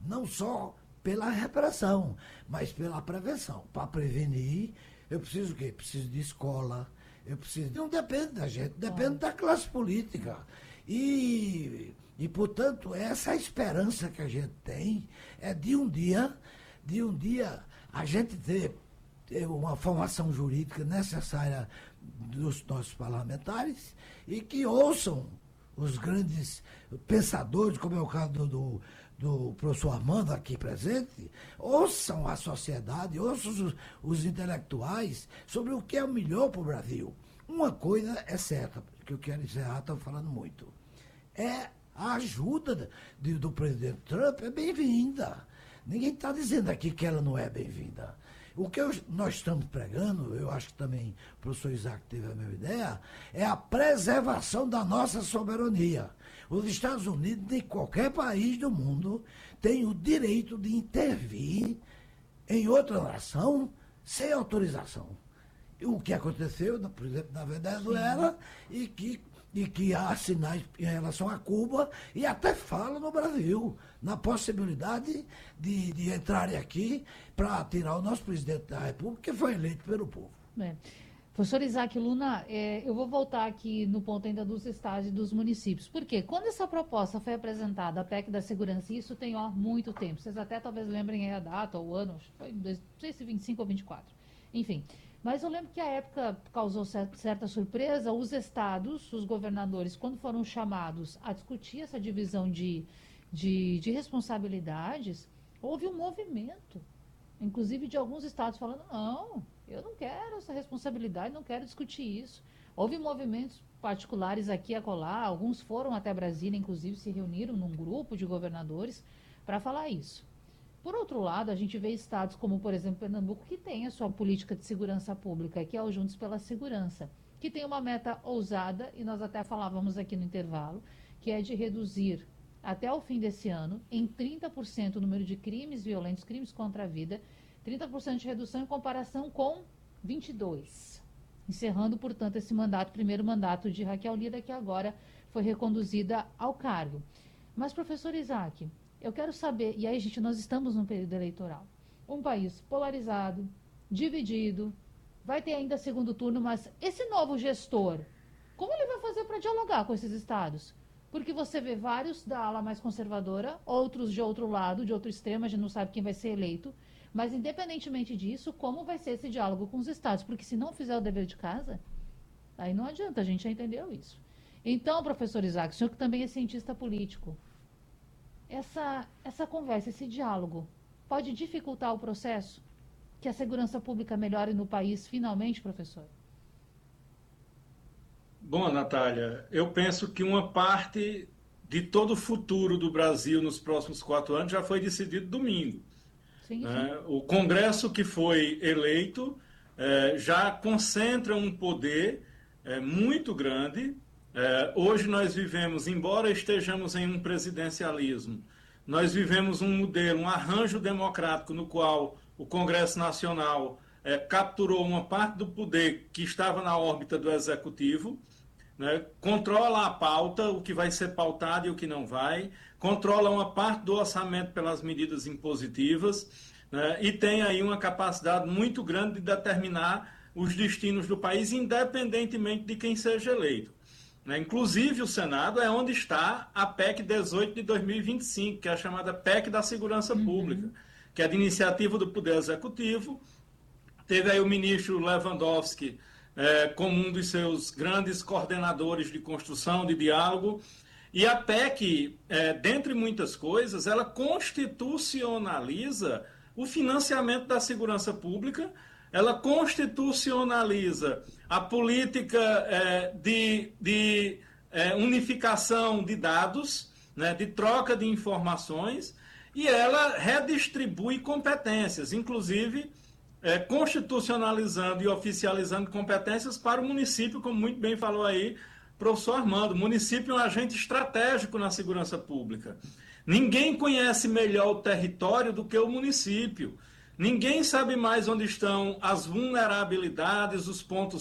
não só pela repressão, mas pela prevenção. Para prevenir, eu preciso o quê? Preciso de escola, eu preciso. Não depende da gente, depende da classe política. Portanto, essa esperança que a gente tem é de um dia a gente ter uma formação jurídica necessária dos nossos parlamentares e que ouçam os grandes pensadores, como é o caso do professor Armando aqui presente, ouçam a sociedade, ouçam os intelectuais sobre o que é o melhor para o Brasil. Uma coisa é certa, que eu quero encerrar, estou falando muito, é a ajuda do presidente Trump é bem-vinda. Ninguém está dizendo aqui que ela não é bem-vinda. O que nós estamos pregando, eu acho que também o professor Isaac teve a mesma ideia, é a preservação da nossa soberania. Os Estados Unidos, nem qualquer país do mundo, tem o direito de intervir em outra nação sem autorização. O que aconteceu, por exemplo, na Venezuela, e que há sinais em relação a Cuba, e até fala no Brasil, na possibilidade de entrarem aqui para tirar o nosso presidente da República, que foi eleito pelo povo. Professor Isaac Luna, eu vou voltar aqui no ponto ainda dos estados e dos municípios. Por quê? Quando essa proposta foi apresentada, a PEC da segurança, isso tem muito tempo, vocês até talvez lembrem a data ou o ano, foi não sei se 25 ou 24, enfim. Mas eu lembro que a época causou certa surpresa, os estados, os governadores, quando foram chamados a discutir essa divisão de responsabilidades, houve um movimento, inclusive de alguns estados falando, não, eu não quero essa responsabilidade, não quero discutir isso. Houve movimentos particulares aqui e acolá, alguns foram até Brasília, inclusive se reuniram num grupo de governadores para falar isso. Por outro lado, a gente vê estados como, por exemplo, Pernambuco, que tem a sua política de segurança pública, que é o Juntos pela Segurança, que tem uma meta ousada, e nós até falávamos aqui no intervalo, que é de reduzir até o fim desse ano, em 30% o número de crimes violentos, crimes contra a vida, 30% de redução em comparação com 22. Encerrando, portanto, esse mandato, primeiro mandato de Raquel Lira, que agora foi reconduzida ao cargo. Mas, professor Isaac, eu quero saber, e aí, gente, nós estamos num período eleitoral. Um país polarizado, dividido, vai ter ainda segundo turno, mas esse novo gestor, como ele vai fazer para dialogar com esses estados? Porque você vê vários da ala mais conservadora, outros de outro lado, de outro extremo, a gente não sabe quem vai ser eleito, mas independentemente disso, como vai ser esse diálogo com os estados? Porque se não fizer o dever de casa, aí não adianta, a gente já entendeu isso. Então, professor Isaac, o senhor que também é cientista político, essa conversa, esse diálogo, pode dificultar o processo? Que a segurança pública melhore no país, finalmente, professor? Bom, Natália, eu penso que uma parte de todo o futuro do Brasil nos próximos 4 anos já foi decidido domingo. Sim, sim. O Congresso que foi eleito já concentra um poder muito grande. Hoje nós vivemos, embora estejamos em um presidencialismo, nós vivemos um modelo, um arranjo democrático no qual o Congresso Nacional capturou uma parte do poder que estava na órbita do Executivo, né, controla a pauta, o que vai ser pautado e o que não vai, controla uma parte do orçamento pelas medidas impositivas, né, e tem aí uma capacidade muito grande de determinar os destinos do país, independentemente de quem seja eleito. Inclusive, o Senado é onde está a PEC 18 de 2025, que é a chamada PEC da Segurança Pública, que é de iniciativa do Poder Executivo. Teve aí o ministro Lewandowski como um dos seus grandes coordenadores de construção, de diálogo. E a PEC, dentre muitas coisas, ela constitucionaliza o financiamento da segurança pública, ela constitucionaliza a política de unificação de dados, né, de troca de informações, e ela redistribui competências, inclusive constitucionalizando e oficializando competências para o município, como muito bem falou aí o professor Armando. O município é um agente estratégico na segurança pública. Ninguém conhece melhor o território do que o município. Ninguém sabe mais onde estão as vulnerabilidades, os pontos